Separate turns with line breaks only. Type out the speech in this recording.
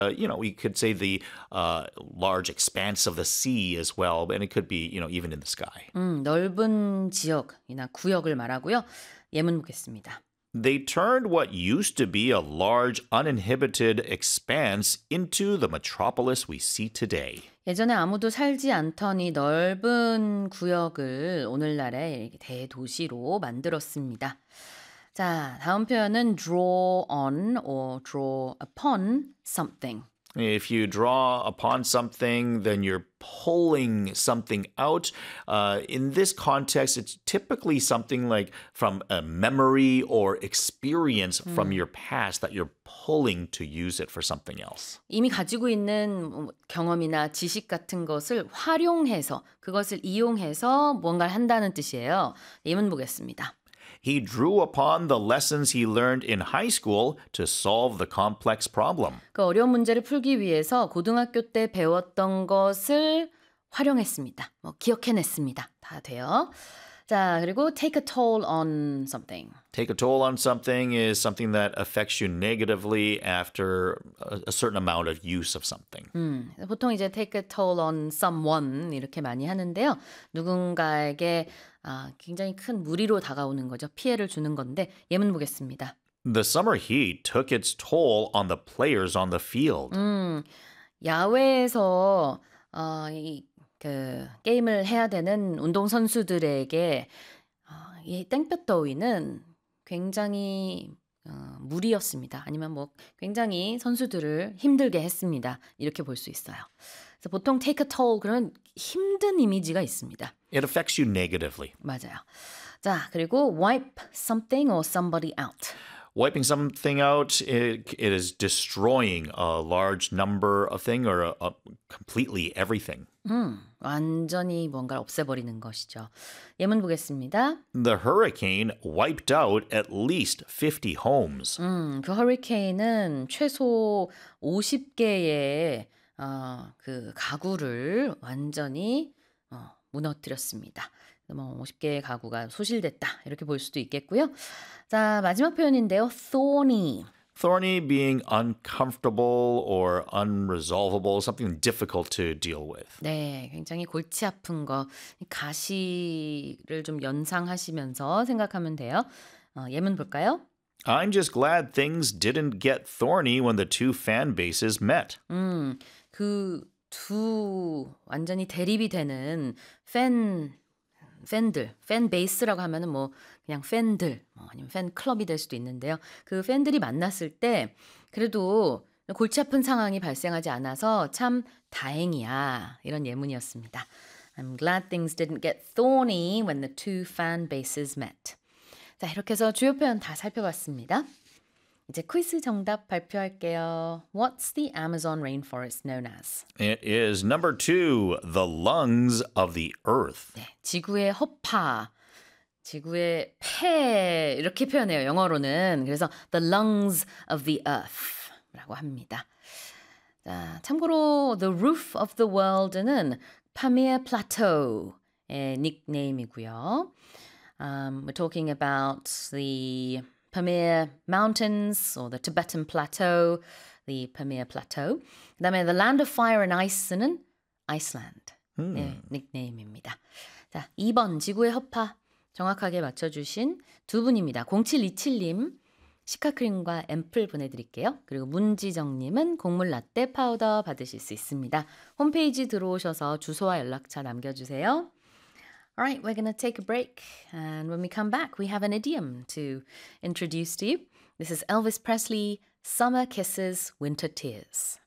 we could say the large expanse of the sea as well, and it could be, even in the sky.
넓은 지역이나 구역을 말하고요. 예문 보겠습니다.
They turned what used to be a large, uninhibited expanse into the metropolis we see today.
예전에 아무도 살지 않던 이 넓은 구역을 오늘날의 이렇게 대도시로 만들었습니다. 자, 다음 표현은 draw on or draw upon something.
If you draw upon something, then you're pulling something out. In this context, it's typically something like from a memory or experience from your past that you're pulling to use it for something else.
이미 가지고 있는 경험이나 지식 같은 것을 활용해서 그것을 이용해서 뭔가를 한다는 뜻이에요. 예문 보겠습니다.
He drew upon the lessons he learned in high school to solve the complex problem.
그 어려운 문제를 풀기 위해서 고등학교 때 배웠던 것을 활용했습니다. 기억해냈습니다. 다 돼요. 자, 그리고 take a toll on something.
Take a toll on something is something that affects you negatively after a certain amount of use of something.
보통 이제 take a toll on someone 이렇게 많이 하는데요. 누군가에게 굉장히 큰 무리로 다가오는 거죠. 피해를 주는 건데 예문 보겠습니다.
The summer heat took its toll on the players on the field.
야외에서 게임을 해야 되는 운동 선수들에게 이 땡볕더위는 굉장히 무리였습니다. 아니면 굉장히 선수들을 힘들게 했습니다. 이렇게 볼 수 있어요. 그래서 보통 take a toll 그러면 힘든 이미지가 있습니다.
It affects you negatively.
맞아요. 자, 그리고 wipe something or somebody out.
Wiping something out, it is destroying a large number of things or completely everything.
완전히 뭔가를 없애버리는 것이죠. 예문 보겠습니다.
The hurricane wiped out at least 50 homes.
그 허리케인은 최소 50개의 그 가구를 완전히 무너뜨렸습니다. 50개의 가구가 소실됐다 이렇게 볼 수도 있겠고요. 자, 마지막 표현인데요. thorny.
Thorny being uncomfortable or unresolvable, something difficult to deal with.
네, 굉장히 골치 아픈 거, 가시를 좀 연상하시면서 생각하면 돼요. 예문 볼까요?
I'm just glad things didn't get thorny when the two fan bases met.
그 두 완전히 대립이 되는 팬들, 팬 베이스라고 하면은 그냥 팬들, 아니면 팬 클럽이 될 수도 있는데요. 그 팬들이 만났을 때 그래도 골치 아픈 상황이 발생하지 않아서 참 다행이야. 이런 예문이었습니다. I'm glad things didn't get thorny when the two fan bases met. 자, 이렇게 해서 주요 표현 다 살펴봤습니다. 이제 퀴즈 정답 발표할게요. What's the Amazon rainforest known as?
It is number 2, the lungs of the earth.
네, 지구의 허파, 지구의 폐 이렇게 표현해요. 영어로는. 그래서 the lungs of the earth 라고 합니다. 자, 참고로 the roof of the world는 Pamir Plateau의 닉네임이고요. We're talking about the Pamir Mountains or the Tibetan Plateau, the Pamir Plateau. 그다음에 the land of fire and ice는 Iceland. 네, 닉네임입니다. 자, 2번 지구의 허파 정확하게 맞춰주신 두 분입니다. 0727님 시카크림과 앰플 보내드릴게요. 그리고 문지정님은 곡물 라떼 파우더 받으실 수 있습니다. 홈페이지 들어오셔서 주소와 연락처 남겨주세요. All right, we're going to take a break. And when we come back, we have an idiom to introduce to you. This is Elvis Presley, Summer Kisses, Winter Tears.